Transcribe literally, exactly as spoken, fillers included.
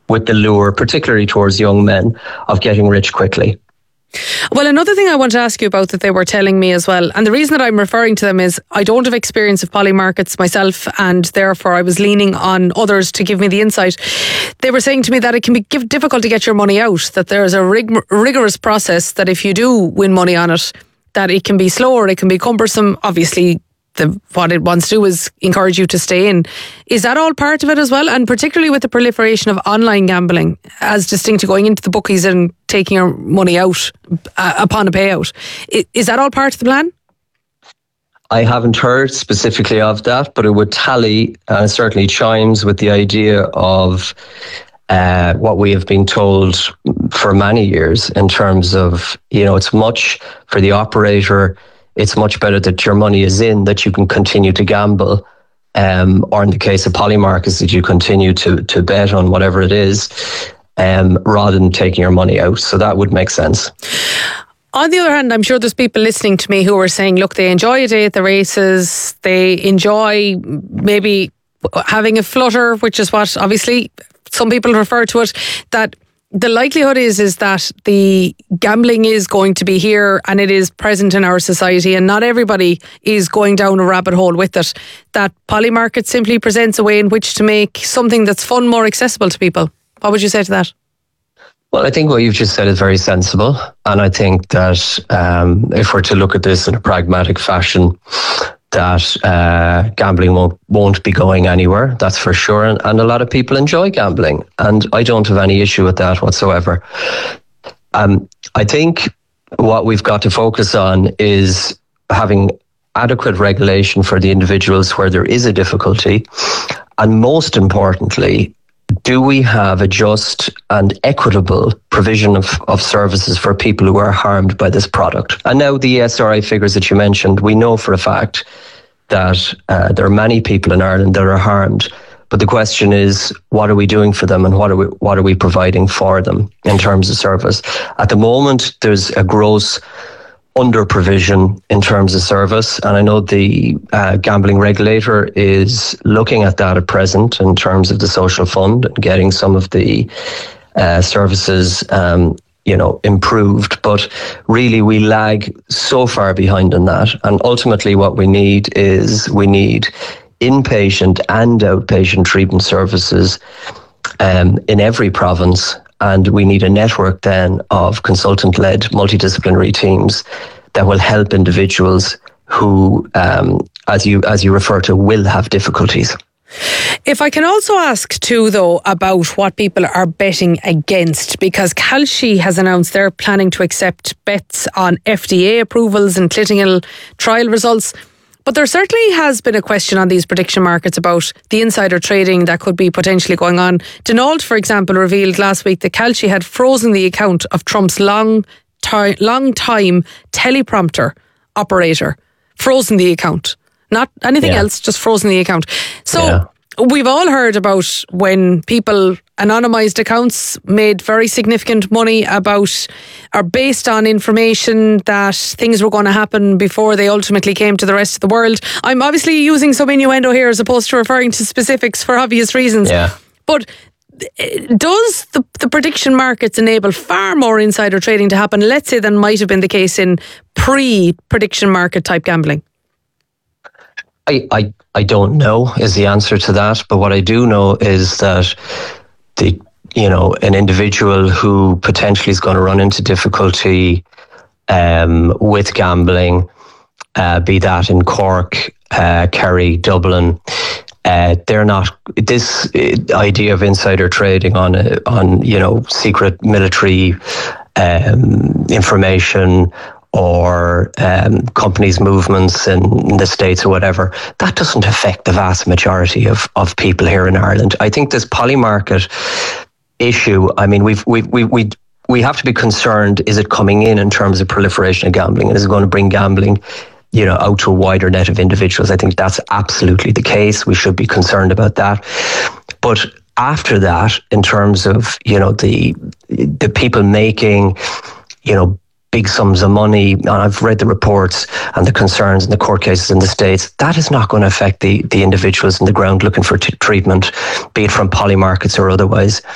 with the lure, particularly towards young men, of getting rich quickly. Well, another thing I want to ask you about that they were telling me as well, and the reason that I'm referring to them is I don't have experience of Polymarkets myself, and therefore I was leaning on others to give me the insight. They were saying to me that it can be difficult to get your money out, that there's a rig- rigorous process, that if you do win money on it, that it can be slower, it can be cumbersome. Obviously, the, what it wants to do is encourage you to stay in. Is that all part of it as well? And particularly with the proliferation of online gambling, as distinct to going into the bookies and taking your money out uh, upon a payout. Is that all part of the plan? I haven't heard specifically of that, but it would tally and it certainly chimes with the idea of uh, what we have been told for many years in terms of, you know, it's much for the operator. It's much better that your money is in, that you can continue to gamble, um, or in the case of Polymarkets, that you continue to to bet on whatever it is, um, rather than taking your money out. So that would make sense. On the other hand, I'm sure there's people listening to me who are saying, look, they enjoy a day at the races, they enjoy maybe having a flutter, which is what obviously some people refer to it, that the likelihood is is that the gambling is going to be here and it is present in our society, and not everybody is going down a rabbit hole with it. That Polymarket simply presents a way in which to make something that's fun more accessible to people. What would you say to that? Well, I think what you've just said is very sensible. And I think that um, if we're to look at this in a pragmatic fashion, that uh, gambling won't, won't be going anywhere, that's for sure. And, and a lot of people enjoy gambling. And I don't have any issue with that whatsoever. Um, I think what we've got to focus on is having adequate regulation for the individuals where there is a difficulty. And most importantly, do we have a just and equitable provision of, of services for people who are harmed by this product? And now the S R I figures that you mentioned, we know for a fact that uh, there are many people in Ireland that are harmed. But the question is, what are we doing for them, and what are we what are we providing for them in terms of service? At the moment, there's a gross under provision in terms of service, and I know the uh, gambling regulator is looking at that at present in terms of the social fund and getting some of the uh, services um, you know improved, but really we lag so far behind in that. And ultimately what we need is we need inpatient and outpatient treatment services um, in every province. And we need a network then of consultant-led multidisciplinary teams that will help individuals who, um, as you as you refer to, will have difficulties. If I can also ask too, though, about what people are betting against, because Calci has announced they're planning to accept bets on F D A approvals and clinical trial results. But there certainly has been a question on these prediction markets about the insider trading that could be potentially going on. Denault, for example, revealed last week that Calci had frozen the account of Trump's long, ti- long time teleprompter operator. Frozen the account. Not anything yeah. else, just frozen the account. So yeah. we've all heard about when people anonymised accounts made very significant money about, are based on information that things were going to happen before they ultimately came to the rest of the world. I'm obviously using some innuendo here as opposed to referring to specifics for obvious reasons. Yeah. But does the, the prediction markets enable far more insider trading to happen, let's say, than might have been the case in pre-prediction market type gambling? I, I, I don't know is the answer to that. But what I do know is that the you know an individual who potentially is going to run into difficulty um, with gambling, uh, be that in Cork, uh, Kerry, Dublin, uh, they're not. This idea of insider trading on a, on you know secret military um, information, or um, companies' movements in the States or whatever, that doesn't affect the vast majority of, of people here in Ireland. I think this Polymarket issue, I mean, we've, we've, we we we have to be concerned, is it coming in in terms of proliferation of gambling? And is it going to bring gambling, you know, out to a wider net of individuals? I think that's absolutely the case. We should be concerned about that. But after that, in terms of, you know, the the people making, you know, big sums of money, and I've read the reports and the concerns and the court cases in the States, that is not going to affect the, the individuals on the ground looking for t- treatment, be it from Polymarkets or otherwise.